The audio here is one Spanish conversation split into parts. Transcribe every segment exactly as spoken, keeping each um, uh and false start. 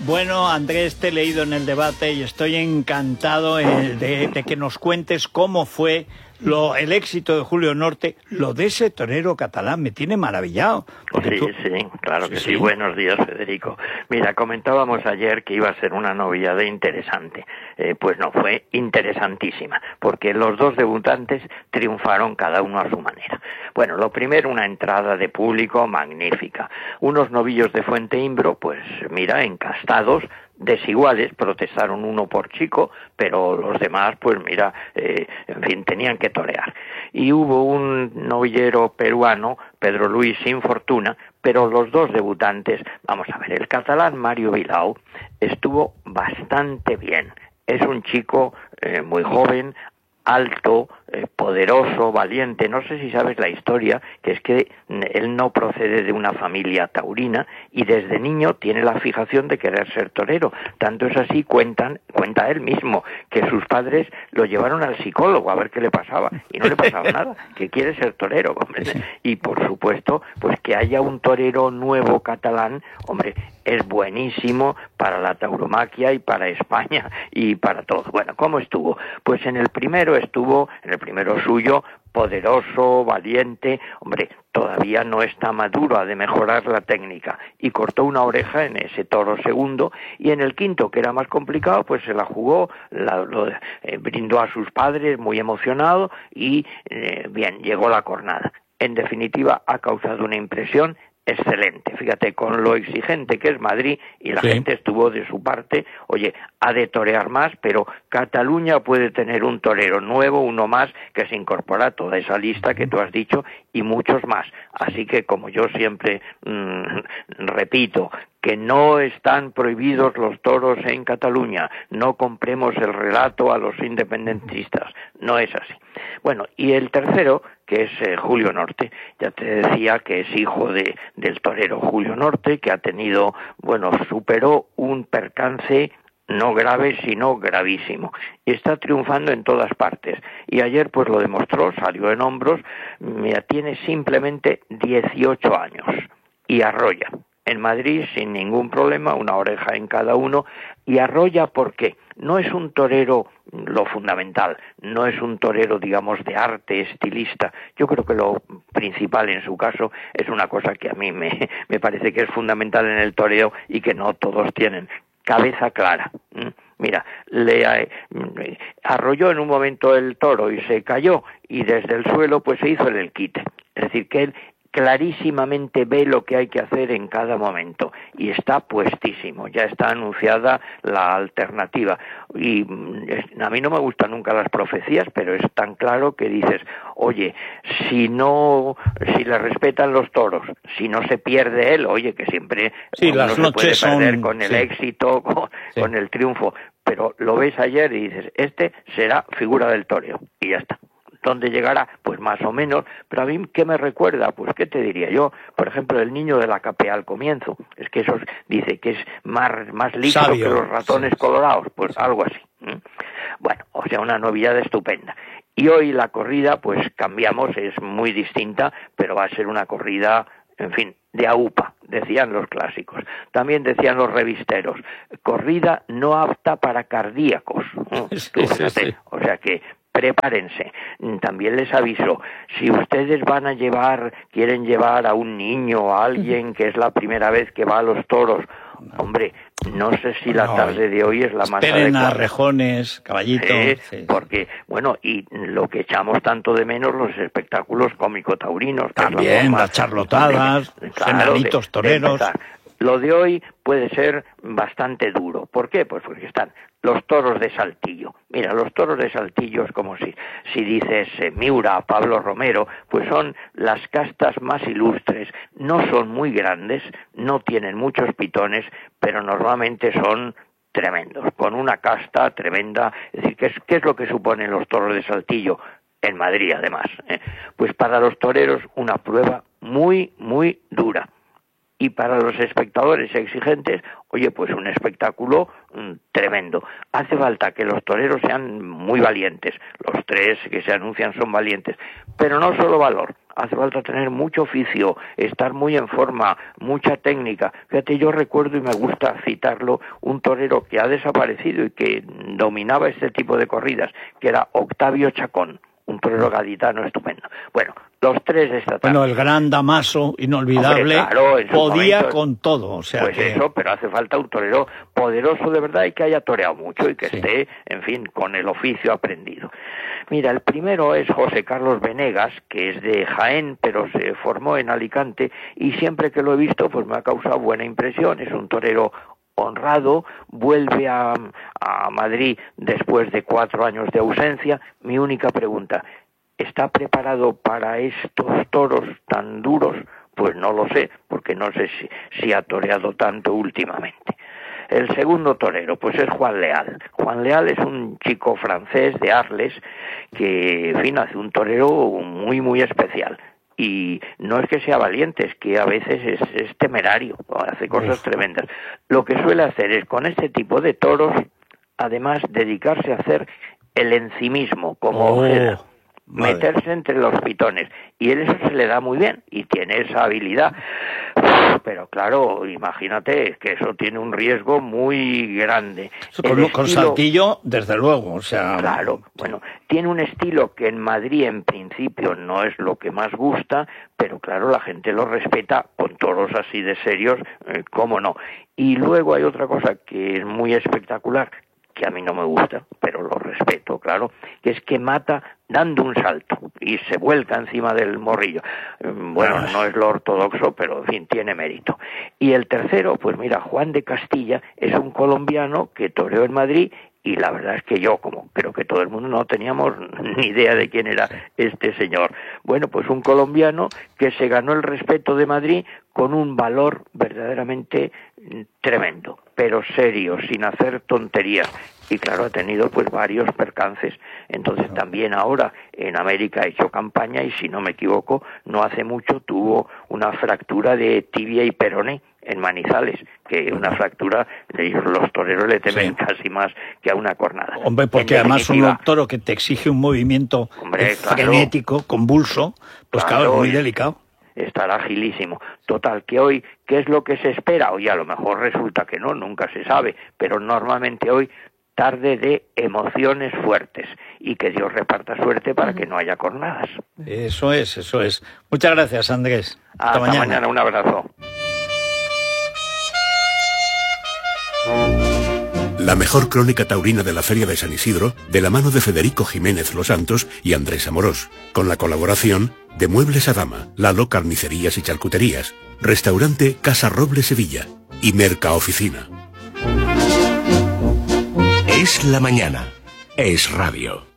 Bueno, Andrés, te he leído en el debate y estoy encantado de, de, de que nos cuentes cómo fue lo, el éxito de Julio Norte, lo de ese torero catalán. Me tiene maravillado. Sí, tú... sí, claro que sí, sí. Buenos días, Federico. Mira, comentábamos ayer que iba a ser una novillada interesante. Eh, pues no, fue interesantísima, porque los dos debutantes triunfaron cada uno a su manera. Bueno, lo primero, una entrada de público magnífica. Unos novillos de Fuente Imbro, pues mira, encastados, desiguales, protestaron uno por chico, pero los demás, pues mira, eh, en fin, tenían que torear. Y hubo un novillero peruano, Pedro Luis Sin Fortuna, pero los dos debutantes, vamos a ver, el catalán Mario Bilao estuvo bastante bien. Es un chico eh, muy joven, alto, eh, poderoso, valiente. No sé si sabes la historia, que es que él no procede de una familia taurina y desde niño tiene la fijación de querer ser torero. Tanto es así, cuentan, cuenta él mismo, que sus padres lo llevaron al psicólogo a ver qué le pasaba y no le pasaba nada, que quiere ser torero, hombre. Y por supuesto, pues que haya un torero nuevo catalán, hombre, es buenísimo para la tauromaquia y para España y para todo. Bueno, ¿cómo estuvo? Pues en el primero estuvo, en el primero suyo, poderoso, valiente, hombre, todavía no está maduro, ha de mejorar la técnica, y cortó una oreja en ese toro segundo, y en el quinto, que era más complicado, pues se la jugó, la, lo, eh, brindó a sus padres, muy emocionado, y eh, bien, llegó la cornada. En definitiva, ha causado una impresión excelente, fíjate, con lo exigente que es Madrid, y la sí. gente estuvo de su parte, oye, ha de torear más, pero Cataluña puede tener un torero nuevo, uno más, que se incorpora a toda esa lista que tú has dicho, y muchos más, así que como yo siempre mmm, repito, que no están prohibidos los toros en Cataluña, no compremos el relato a los independentistas, no es así. Bueno, y el tercero, que es eh, Julio Norte, ya te decía que es hijo de del torero Julio Norte, que ha tenido, bueno, superó un percance no grave, sino gravísimo, y está triunfando en todas partes, y ayer pues lo demostró, salió en hombros, mira, tiene simplemente dieciocho años, y arrolla. En Madrid sin ningún problema, una oreja en cada uno, y arrolla porque no es un torero, lo fundamental, no es un torero, digamos, de arte, estilista. Yo creo que lo principal en su caso es una cosa que a mí me, me parece que es fundamental en el toreo y que no todos tienen, cabeza clara. Mira, le eh, arrolló en un momento el toro y se cayó, y desde el suelo pues se hizo el, el quite, es decir, que él clarísimamente ve lo que hay que hacer en cada momento y está puestísimo, ya está anunciada la alternativa, y a mí no me gustan nunca las profecías, pero es tan claro que dices, oye, si no, si le respetan los toros, si no se pierde él, oye, que siempre sí, uno las se puede perder son... con el sí. éxito, con, sí. con el triunfo, pero lo ves ayer y dices, este será figura del toreo, y ya está. ¿Dónde llegará? Pues más o menos, pero a mí, ¿qué me recuerda? Pues, ¿qué te diría yo? Por ejemplo, el niño de la capea al comienzo, es que eso dice que es más, más listo Sabio. que los ratones sí. colorados, pues algo así. ¿Mm? Bueno, o sea, una novedad estupenda. Y hoy la corrida, pues cambiamos, es muy distinta, pero va a ser una corrida, en fin, de aupa, decían los clásicos. También decían los revisteros, corrida no apta para cardíacos. ¿Mm? Sí, sí, sí. O sea que prepárense. También les aviso, si ustedes van a llevar, quieren llevar a un niño o a alguien que es la primera vez que va a los toros, hombre, no sé si la no, tarde de hoy es la más adecuada. A rejones, caballitos. Sí, sí. Porque, bueno, y lo que echamos tanto de menos, los espectáculos cómico-taurinos. También, la las charlotadas, generalitos toreros. De lo de hoy puede ser bastante duro. ¿Por qué? Pues porque están los toros de Saltillo. Mira, los toros de Saltillo es como si, si dices eh, Miura, Pablo Romero, pues son las castas más ilustres. No son muy grandes, no tienen muchos pitones, pero normalmente son tremendos, con una casta tremenda. Es decir, ¿qué es, qué es lo que suponen los toros de Saltillo? En Madrid, además. ¿eh? Pues para los toreros una prueba muy, muy dura. Y para los espectadores exigentes, oye, pues un espectáculo mmm, tremendo. Hace falta que los toreros sean muy valientes. Los tres que se anuncian son valientes. Pero no solo valor, hace falta tener mucho oficio, estar muy en forma, mucha técnica. Fíjate, yo recuerdo, y me gusta citarlo, un torero que ha desaparecido y que dominaba este tipo de corridas, que era Octavio Chacón, un torero gaditano estupendo. Bueno, los tres esta tarde. Bueno, el gran Damaso, inolvidable, Hombre, claro, podía momento, con todo. O sea pues que... eso, pero hace falta un torero poderoso de verdad y que haya toreado mucho y que sí. esté, en fin, con el oficio aprendido. Mira, el primero es José Carlos Venegas, que es de Jaén, pero se formó en Alicante, y siempre que lo he visto, pues me ha causado buena impresión. Es un torero honrado, vuelve a, a Madrid después de cuatro años de ausencia. Mi única pregunta, ¿está preparado para estos toros tan duros? Pues no lo sé, porque no sé si, si ha toreado tanto últimamente. El segundo torero, pues es Juan Leal. Juan Leal es un chico francés de Arles que, en fin, hace un torero muy, muy especial. Y no es que sea valiente, es que a veces es, es temerario, hace cosas tremendas. Lo que suele hacer es, con este tipo de toros, además, dedicarse a hacer el encimismo, como oh, Ojeda, meterse entre los pitones. Y él eso se le da muy bien, y tiene esa habilidad. Pero claro, imagínate que eso tiene un riesgo muy grande. Con, estilo, con Saltillo, desde luego, o sea... Claro, bueno, tiene un estilo que en Madrid en principio no es lo que más gusta, pero claro, la gente lo respeta con toros así de serios, eh, cómo no. Y luego hay otra cosa que es muy espectacular, que a mí no me gusta, pero lo respeto, claro, que es que mata dando un salto y se vuelca encima del morrillo. Bueno, no es lo ortodoxo, pero en fin, tiene mérito. Y el tercero, pues mira, Juan de Castilla es un colombiano que toreó en Madrid, y la verdad es que yo, como creo que todo el mundo, no teníamos ni idea de quién era este señor. Bueno, pues un colombiano que se ganó el respeto de Madrid con un valor verdaderamente tremendo, pero serio, sin hacer tonterías. Y claro, ha tenido pues varios percances. Entonces también ahora en América ha hecho campaña, y si no me equivoco, no hace mucho tuvo una fractura de tibia y peroné en Manizales, que una fractura, los toreros le temen sí. casi más que a una cornada. Hombre, porque en además un toro que te exige un movimiento hombre, frenético, claro, convulso, pues claro, es muy delicado. Estará agilísimo. Total, que hoy, ¿qué es lo que se espera? Hoy a lo mejor resulta que no, nunca se sabe, pero normalmente hoy, tarde de emociones fuertes, y que Dios reparta suerte para que no haya cornadas. Eso es, eso es. Muchas gracias, Andrés. Hasta, Hasta mañana. mañana, un abrazo. La mejor crónica taurina de la Feria de San Isidro, de la mano de Federico Jiménez Los Santos y Andrés Amorós, con la colaboración de Muebles Adama, Lalo Carnicerías y Charcuterías, Restaurante Casa Roble Sevilla y Mercaoficina. Es la mañana. Es radio.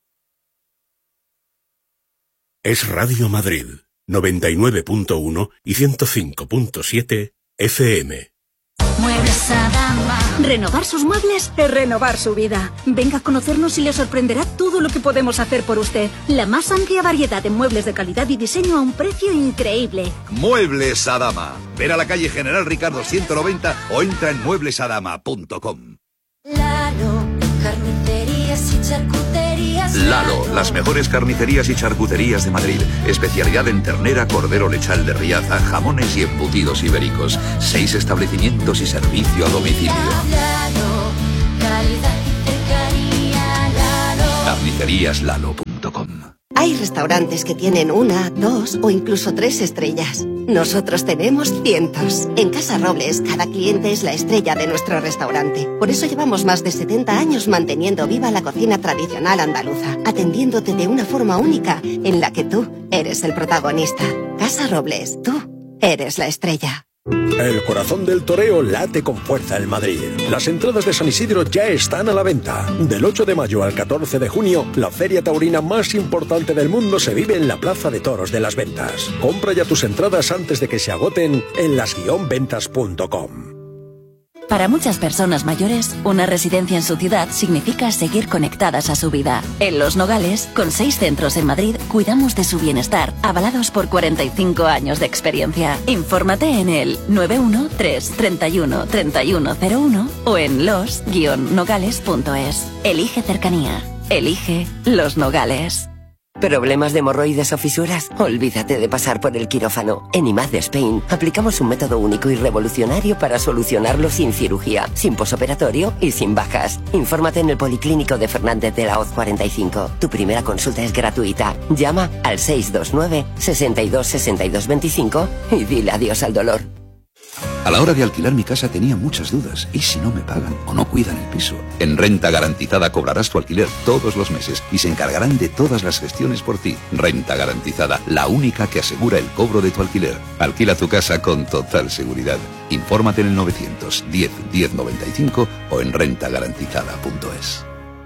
Es Radio Madrid, noventa y nueve punto uno y ciento cinco punto siete F M. Muebles Adama. Renovar sus muebles es renovar su vida. Venga a conocernos y le sorprenderá todo lo que podemos hacer por usted. La más amplia variedad de muebles de calidad y diseño a un precio increíble. Muebles Adama. Ven a la calle General Ricardo ciento noventa o entra en muebles adama punto com. Lalo, carnicerías y charcuterías. Lalo, las mejores carnicerías y charcuterías de Madrid. Especialidad en ternera, cordero lechal de Riaza, jamones y embutidos ibéricos. Seis establecimientos y servicio a domicilio. Lalo, calidad y cercanía. Lalo. carnicerías lalo punto com. Hay restaurantes que tienen una, dos o incluso tres estrellas. Nosotros tenemos cientos. En Casa Robles, cada cliente es la estrella de nuestro restaurante. Por eso llevamos más de setenta años manteniendo viva la cocina tradicional andaluza, atendiéndote de una forma única en la que tú eres el protagonista. Casa Robles, tú eres la estrella. El corazón del toreo late con fuerza en Madrid. Las entradas de San Isidro ya están a la venta. Del ocho de mayo al catorce de junio, la feria taurina más importante del mundo se vive en la Plaza de Toros de las Ventas. Compra ya tus entradas antes de que se agoten en las guion ventas punto com. Para muchas personas mayores, una residencia en su ciudad significa seguir conectadas a su vida. En Los Nogales, con seis centros en Madrid, cuidamos de su bienestar, avalados por cuarenta y cinco años de experiencia. Infórmate en el nueve uno tres, treinta y uno, treinta y uno cero uno o en los guion nogales punto es. Elige cercanía. Elige Los Nogales. ¿Problemas de hemorroides o fisuras? Olvídate de pasar por el quirófano. En I M A D Spain aplicamos un método único y revolucionario para solucionarlo sin cirugía, sin posoperatorio y sin bajas. Infórmate en el Policlínico de Fernández de la Hoz cuarenta y cinco. Tu primera consulta es gratuita. Llama al seis dos nueve, sesenta y dos, sesenta y dos veinticinco y dile adiós al dolor. A la hora de alquilar mi casa tenía muchas dudas. ¿Y si no me pagan o no cuidan el piso? En Renta Garantizada cobrarás tu alquiler todos los meses y se encargarán de todas las gestiones por ti. Renta Garantizada, la única que asegura el cobro de tu alquiler. Alquila tu casa con total seguridad. Infórmate en el novecientos diez, diez noventa y cinco o en renta garantizada punto es.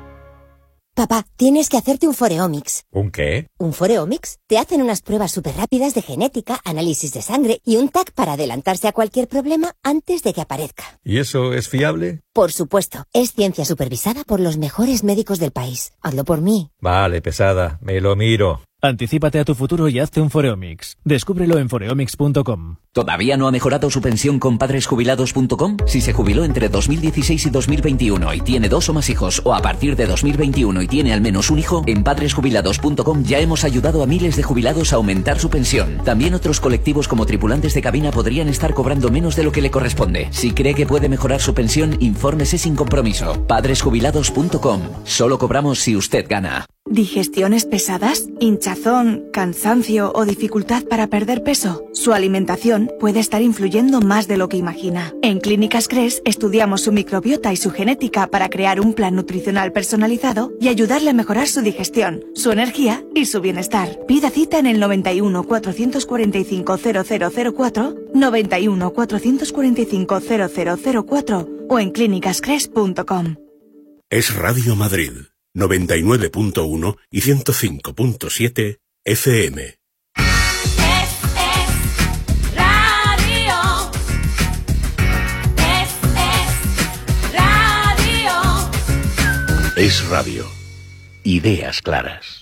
Papá, tienes que hacerte un Foreomics. ¿Un qué? ¿Un Foreomics? Te hacen unas pruebas súper rápidas de genética, análisis de sangre y un T A C para adelantarse a cualquier problema antes de que aparezca. ¿Y eso es fiable? Por supuesto. Es ciencia supervisada por los mejores médicos del país. Hazlo por mí. Vale, pesada. Me lo miro. Anticípate a tu futuro y hazte un Foreomics. Descúbrelo en foreomics punto com. ¿Todavía no ha mejorado su pensión con padres jubilados punto com? Si se jubiló entre dos mil dieciséis y dos mil veintiuno y tiene dos o más hijos, o a partir de dos mil veintiuno y tiene al menos un hijo, en padres jubilados punto com ya hemos ayudado a miles de jubilados a aumentar su pensión. También otros colectivos como tripulantes de cabina podrían estar cobrando menos de lo que le corresponde. Si cree que puede mejorar su pensión, infórmese sin compromiso. padres jubilados punto com. Solo cobramos si usted gana. ¿Digestiones pesadas? ¿Hinchazón, cansancio o dificultad para perder peso? Su alimentación puede estar influyendo más de lo que imagina. En Clínicas Cres estudiamos su microbiota y su genética para crear un plan nutricional personalizado y ayudarle a mejorar su digestión, su energía y su bienestar. Pida cita en el noventa y uno, cuatrocientos cuarenta y cinco, cero cero cero cuatro, noventa y uno, cuatrocientos cuarenta y cinco, cero cero cero cuatro o en clínicas cres punto com. Es Radio Madrid. noventa y nueve punto uno y ciento cinco punto siete F M. Es, es radio. Es, es radio. Es radio. Ideas claras.